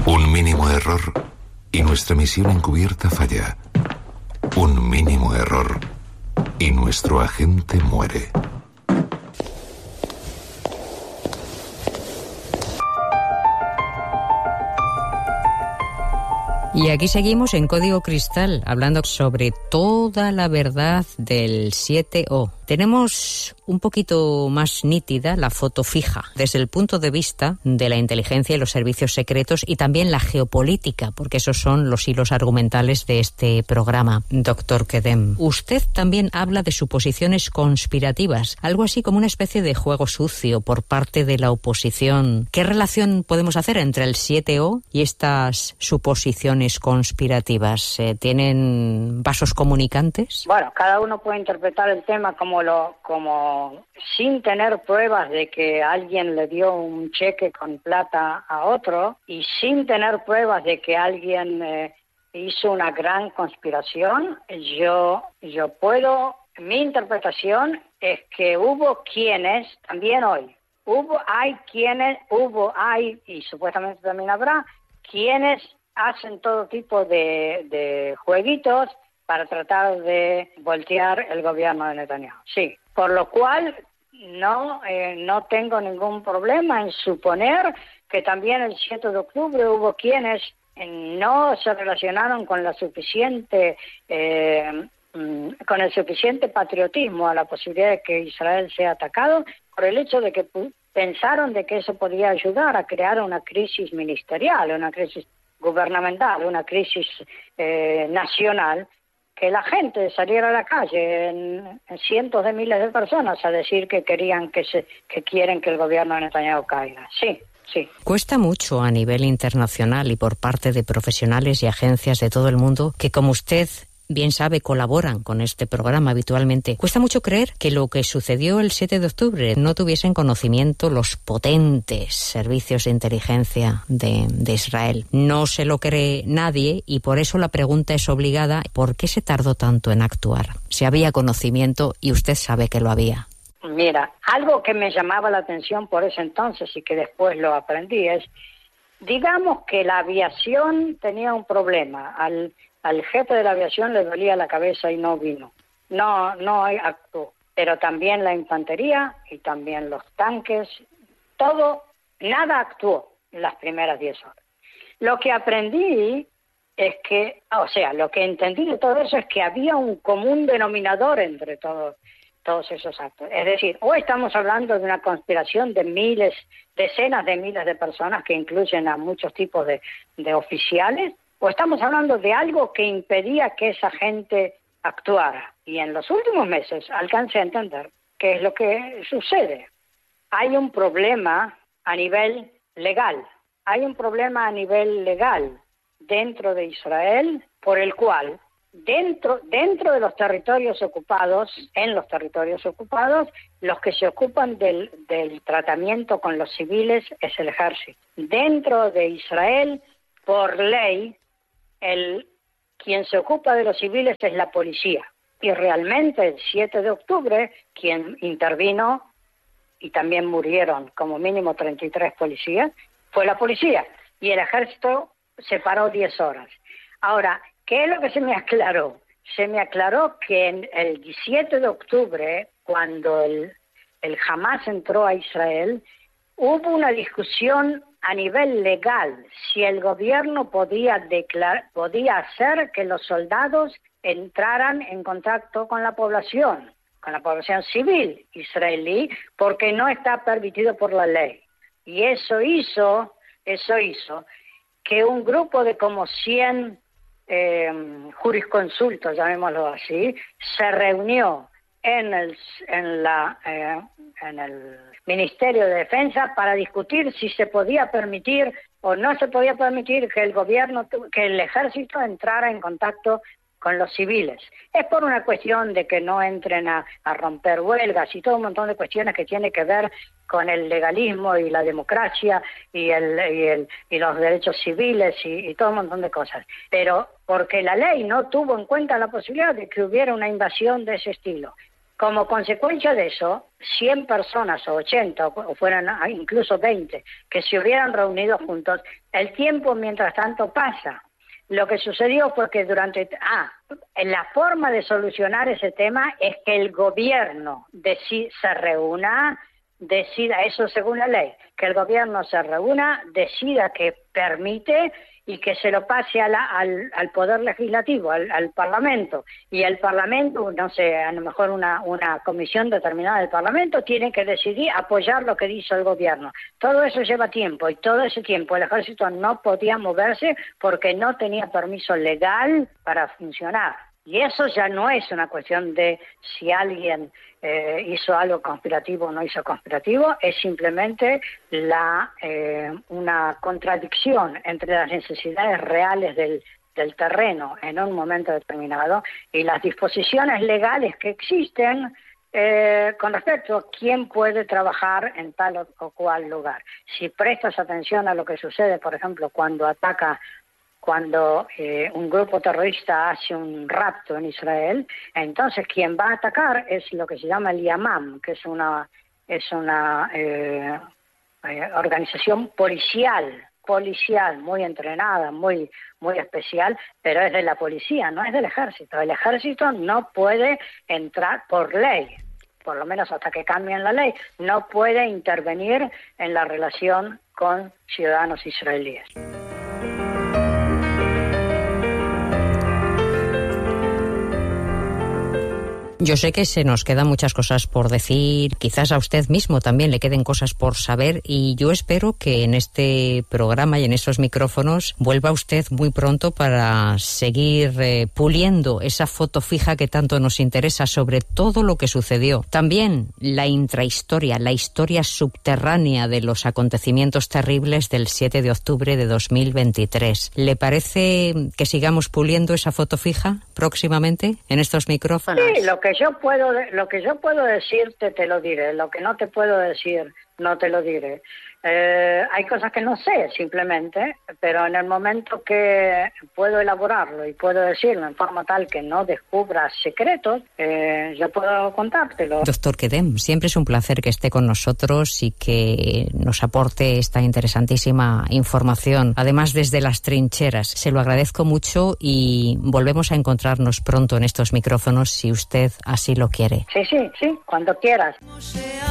Un mínimo error y nuestra misión encubierta falla. Un mínimo error y nuestro agente muere. Y aquí seguimos en Código Cristal, hablando sobre toda la verdad del 7O. Tenemos un poquito más nítida la foto fija, desde el punto de vista de la inteligencia y los servicios secretos y también la geopolítica, porque esos son los hilos argumentales de este programa, doctor Kedem. Usted también habla de suposiciones conspirativas, algo así como una especie de juego sucio por parte de la oposición. ¿Qué relación podemos hacer entre el 7O y estas suposiciones conspirativas? ¿Tienen vasos comunicantes? Bueno, cada uno puede interpretar el tema como sin tener pruebas de que alguien le dio un cheque con plata a otro y sin tener pruebas de que alguien hizo una gran conspiración. Mi interpretación es que hubo quienes, también hoy, hay y supuestamente también habrá quienes hacen todo tipo de jueguitos para tratar de voltear el gobierno de Netanyahu. Sí, por lo cual no tengo ningún problema en suponer que también el 7 de octubre hubo quienes no se relacionaron con el suficiente patriotismo a la posibilidad de que Israel sea atacado, por el hecho de que pensaron de que eso podía ayudar a crear una crisis ministerial, una crisis gubernamental, una crisis nacional, que la gente saliera a la calle en cientos de miles de personas a decir que quieren que el gobierno de Netanyahu caiga. Sí. Cuesta mucho a nivel internacional y por parte de profesionales y agencias de todo el mundo que, como usted bien sabe, colaboran con este programa habitualmente. Cuesta mucho creer que lo que sucedió el 7 de octubre no tuviesen conocimiento los potentes servicios de inteligencia de Israel. No se lo cree nadie y por eso la pregunta es obligada: ¿por qué se tardó tanto en actuar? Si había conocimiento y usted sabe que lo había. Mira, algo que me llamaba la atención por ese entonces y que después lo aprendí es, digamos que la aviación tenía un problema. Al jefe de la aviación le dolía la cabeza y no vino. No actuó. Pero también la infantería y también los tanques, nada actuó en las primeras 10 horas. Lo que aprendí es que, lo que entendí de todo eso es que había un común denominador entre todos esos actos. Es decir, o estamos hablando de una conspiración de decenas de miles de personas que incluyen a muchos tipos de oficiales, o estamos hablando de algo que impedía que esa gente actuara. Y en los últimos meses alcancé a entender qué es lo que sucede. Hay un problema a nivel legal. Hay un problema a nivel legal dentro de Israel por el cual dentro de los territorios ocupados, los que se ocupan del tratamiento con los civiles es el ejército. Dentro de Israel, por ley, quien se ocupa de los civiles es la policía. Y realmente el 7 de octubre, quien intervino, y también murieron como mínimo 33 policías, fue la policía. Y el ejército se paró 10 horas. Ahora, ¿qué es lo que se me aclaró? Se me aclaró que en el 17 de octubre, cuando el Hamas entró a Israel, hubo una discusión a nivel legal si el gobierno podía hacer que los soldados entraran en contacto con la población civil israelí, porque no está permitido por la ley. Y eso hizo que un grupo de como 100 jurisconsultos, llamémoslo así, se reunió en el Ministerio de Defensa para discutir si se podía permitir o no se podía permitir que el ejército entrara en contacto con los civiles. Es por una cuestión de que no entren a romper huelgas y todo un montón de cuestiones que tiene que ver con el legalismo y la democracia y los derechos civiles y todo un montón de cosas. Pero porque la ley no tuvo en cuenta la posibilidad de que hubiera una invasión de ese estilo. Como consecuencia de eso, 100 personas o 80 o fueran incluso 20 que se hubieran reunido juntos, el tiempo mientras tanto pasa. Lo que sucedió fue que la forma de solucionar ese tema es que el gobierno se reúna, decida, eso según la ley, que el gobierno se reúna, decida que permite y que se lo pase al Poder Legislativo, al Parlamento. Y el Parlamento, no sé, a lo mejor una comisión determinada del Parlamento tiene que decidir apoyar lo que dice el gobierno. Todo eso lleva tiempo y todo ese tiempo el ejército no podía moverse porque no tenía permiso legal para funcionar. Y eso ya no es una cuestión de si alguien hizo algo conspirativo o no hizo conspirativo, es simplemente una contradicción entre las necesidades reales del terreno en un momento determinado y las disposiciones legales que existen con respecto a quién puede trabajar en tal o cual lugar. Si prestas atención a lo que sucede, por ejemplo, cuando un grupo terrorista hace un rapto en Israel, entonces quien va a atacar es lo que se llama el Yamam, que es una organización policial muy entrenada, muy especial, pero es de la policía, no es del ejército. El ejército no puede entrar por ley, por lo menos hasta que cambien la ley, no puede intervenir en la relación con ciudadanos israelíes. Yo sé que se nos quedan muchas cosas por decir, quizás a usted mismo también le queden cosas por saber, y yo espero que en este programa y en esos micrófonos vuelva usted muy pronto para seguir puliendo esa foto fija que tanto nos interesa sobre todo lo que sucedió. También la intrahistoria, la historia subterránea de los acontecimientos terribles del 7 de octubre de 2023. ¿Le parece que sigamos puliendo esa foto fija próximamente en estos micrófonos? Sí, lo que yo puedo decirte te lo diré, lo que no te puedo decir no te lo diré. Hay cosas que no sé simplemente, pero en el momento que puedo elaborarlo y puedo decirlo en forma tal que no descubras secretos, yo puedo contártelo. Doctor Quedem, siempre es un placer que esté con nosotros y que nos aporte esta interesantísima información, además desde las trincheras. Se lo agradezco mucho y volvemos a encontrarnos pronto en estos micrófonos si usted así lo quiere. Sí, cuando quieras.